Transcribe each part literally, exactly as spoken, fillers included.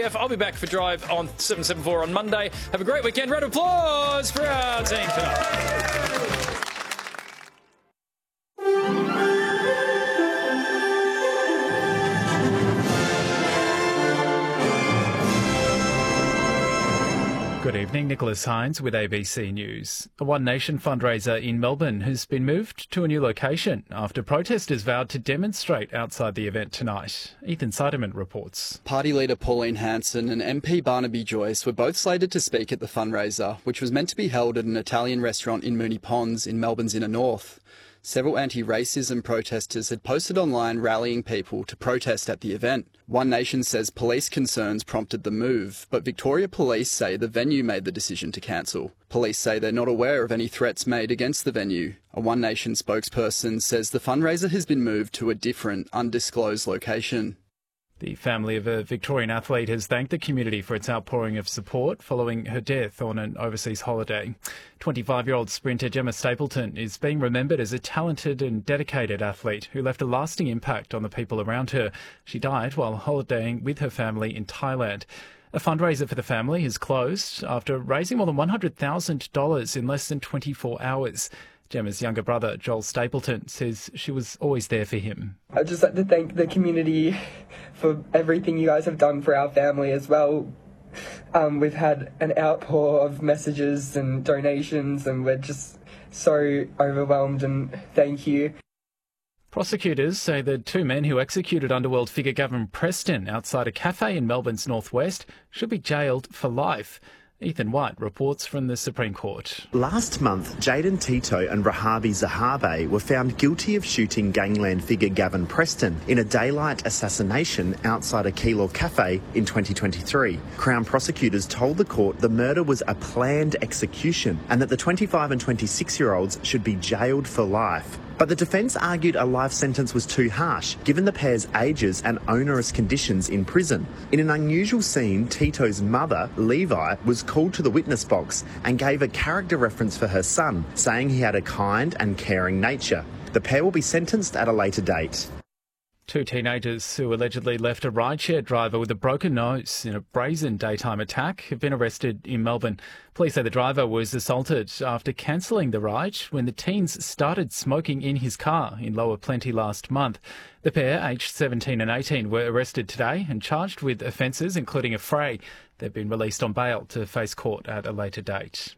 A F. I'll be back for Drive on seven seventy-four on Monday. Have a great weekend. Round of applause for our team tonight. Good evening, Nicholas Hines with A B C News. A One Nation fundraiser in Melbourne has been moved to a new location after protesters vowed to demonstrate outside the event tonight. Ethan Seidemann reports. Party leader Pauline Hanson and M P Barnaby Joyce were both slated to speak at the fundraiser, which was meant to be held at an Italian restaurant in Moonee Ponds in Melbourne's inner north. Several anti-racism protesters had posted online rallying people to protest at the event. One Nation says police concerns prompted the move, but Victoria Police say the venue made the decision to cancel. Police say they're not aware of any threats made against the venue. A One Nation spokesperson says the fundraiser has been moved to a different, undisclosed location. The family of a Victorian athlete has thanked the community for its outpouring of support following her death on an overseas holiday. twenty-five-year-old sprinter Gemma Stapleton is being remembered as a talented and dedicated athlete who left a lasting impact on the people around her. She died while holidaying with her family in Thailand. A fundraiser for the family has closed after raising more than one hundred thousand dollars in less than twenty-four hours. Gemma's younger brother, Joel Stapleton, says she was always there for him. I'd just like to thank the community for everything you guys have done for our family as well. Um, we've had an outpour of messages and donations, and we're just so overwhelmed, and thank you. Prosecutors say the two men who executed underworld figure Gavin Preston outside a cafe in Melbourne's northwest should be jailed for life. Ethan White reports from the Supreme Court. Last month, Jaden Tito and Rahabi Zahabe were found guilty of shooting gangland figure Gavin Preston in a daylight assassination outside a Keilor cafe in twenty twenty-three. Crown prosecutors told the court the murder was a planned execution and that the twenty-five and twenty-six-year-olds should be jailed for life. But the defence argued a life sentence was too harsh, given the pair's ages and onerous conditions in prison. In an unusual scene, Tito's mother, Levi, was called to the witness box and gave a character reference for her son, saying he had a kind and caring nature. The pair will be sentenced at a later date. Two teenagers who allegedly left a rideshare driver with a broken nose in a brazen daytime attack have been arrested in Melbourne. Police say the driver was assaulted after cancelling the ride when the teens started smoking in his car in Lower Plenty last month. The pair, aged seventeen and eighteen, were arrested today and charged with offences including a fray. They've been released on bail to face court at a later date.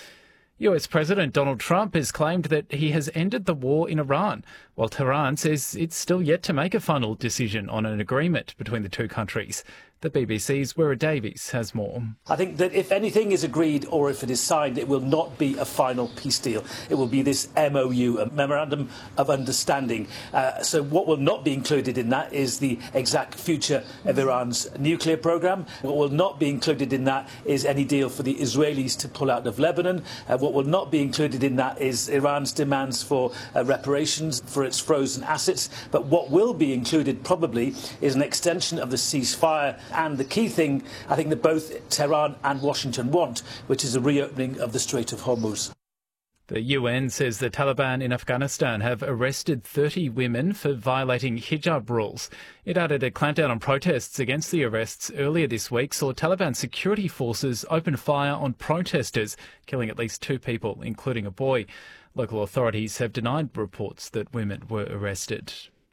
U S President Donald Trump has claimed that he has ended the war in Iran, while Tehran says it's still yet to make a final decision on an agreement between the two countries. The B B C's Wira Davies has more. I think that if anything is agreed or if it is signed, it will not be a final peace deal. It will be this M O U, a Memorandum of Understanding. Uh, so what will not be included in that is the exact future of Iran's nuclear programme. What will not be included in that is any deal for the Israelis to pull out of Lebanon. Uh, what will not be included in that is Iran's demands for uh, reparations for its frozen assets. But what will be included probably is an extension of the ceasefire. And the key thing, I think, that both Tehran and Washington want, which is a reopening of the Strait of Hormuz. The U N says the Taliban in Afghanistan have arrested thirty women for violating hijab rules. It added a clampdown on protests against the arrests earlier this week saw Taliban security forces open fire on protesters, killing at least two people, including a boy. Local authorities have denied reports that women were arrested.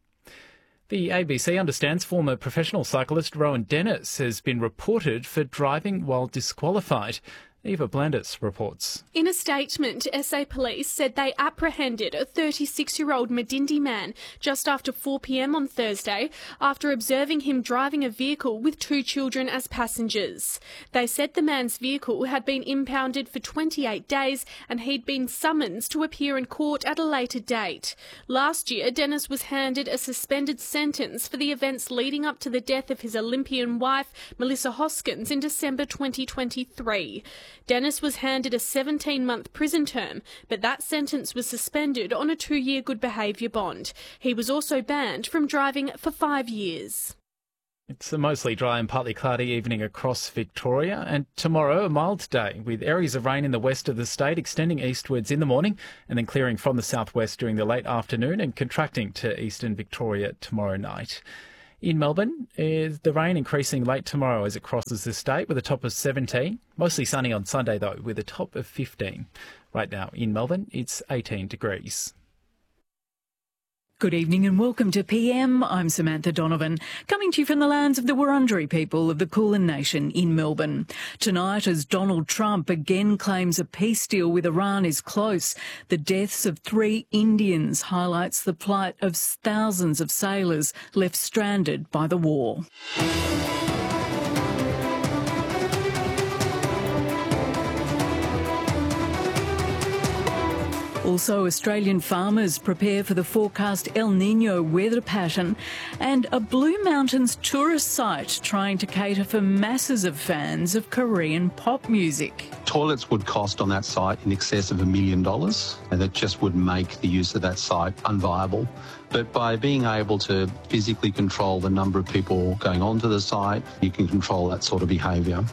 The A B C understands former professional cyclist Rowan Dennis has been reported for driving while disqualified. Eva Blandis reports. In a statement, S A Police said they apprehended a thirty-six-year-old Medindi man just after four p m on Thursday after observing him driving a vehicle with two children as passengers. They said the man's vehicle had been impounded for twenty-eight days and he'd been summoned to appear in court at a later date. Last year, Dennis was handed a suspended sentence for the events leading up to the death of his Olympian wife, Melissa Hoskins, in December twenty twenty-three. Dennis was handed a seventeen-month prison term, but that sentence was suspended on a two-year good behaviour bond. He was also banned from driving for five years. It's a mostly dry and partly cloudy evening across Victoria, and tomorrow a mild day with areas of rain in the west of the state extending eastwards in the morning and then clearing from the southwest during the late afternoon and contracting to eastern Victoria tomorrow night. In Melbourne, is the rain increasing late tomorrow as it crosses the state with a top of seventeen. Mostly sunny on Sunday, though, with a top of fifteen. Right now in Melbourne, it's eighteen degrees. Good evening and welcome to P M. I'm Samantha Donovan, coming to you from the lands of the Wurundjeri people of the Kulin Nation in Melbourne. Tonight, as Donald Trump again claims a peace deal with Iran is close, the deaths of three Indians highlights the plight of thousands of sailors left stranded by the war. Also, Australian farmers prepare for the forecast El Niño weather pattern, and a Blue Mountains tourist site trying to cater for masses of fans of Korean pop music. Toilets would cost on that site in excess of a million dollars, and that just would make the use of that site unviable. But by being able to physically control the number of people going onto the site, you can control that sort of behaviour.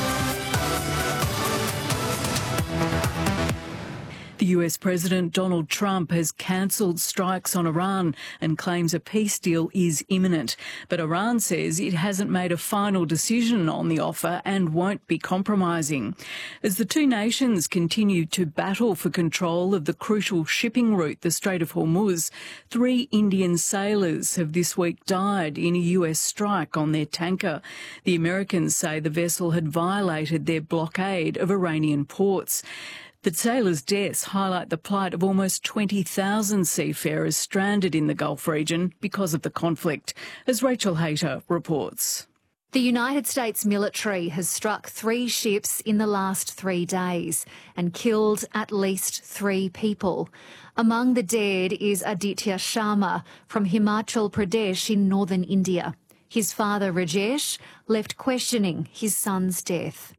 The U S President Donald Trump has cancelled strikes on Iran and claims a peace deal is imminent. But Iran says it hasn't made a final decision on the offer and won't be compromising. As the two nations continue to battle for control of the crucial shipping route, the Strait of Hormuz, three Indian sailors have this week died in a U S strike on their tanker. The Americans say the vessel had violated their blockade of Iranian ports. The sailors' deaths highlight the plight of almost twenty thousand seafarers stranded in the Gulf region because of the conflict, as Rachel Hayter reports. The United States military has struck three ships in the last three days and killed at least three people. Among the dead is Aditya Sharma from Himachal Pradesh in northern India. His father, Rajesh, left questioning his son's death.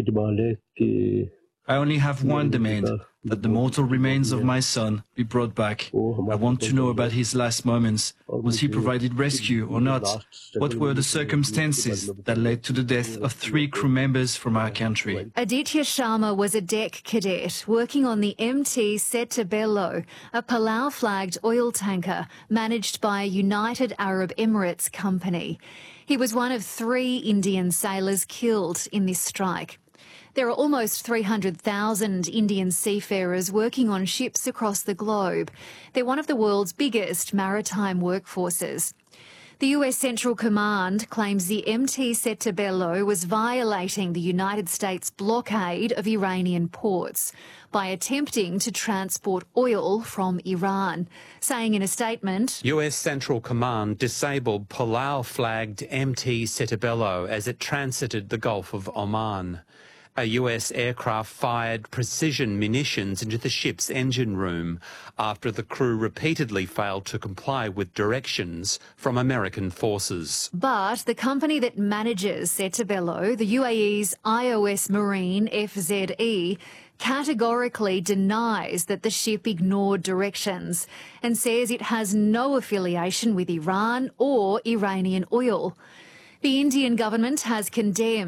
I only have one demand, that the mortal remains of my son be brought back. I want to know about his last moments. Was he provided rescue or not? What were the circumstances that led to the death of three crew members from our country? Aditya Sharma was a deck cadet working on the M T Setabelo, a Palau-flagged oil tanker managed by a United Arab Emirates company. He was one of three Indian sailors killed in this strike. There are almost three hundred thousand Indian seafarers working on ships across the globe. They're one of the world's biggest maritime workforces. The U S Central Command claims the M T Setabelo was violating the United States blockade of Iranian ports by attempting to transport oil from Iran, saying in a statement, U S Central Command disabled Palau-flagged M T Setabelo as it transited the Gulf of Oman. A U S aircraft fired precision munitions into the ship's engine room after the crew repeatedly failed to comply with directions from American forces. But the company that manages Setabelo, the U A E's I O S Marine F Z E, categorically denies that the ship ignored directions and says it has no affiliation with Iran or Iranian oil. The Indian government has condemned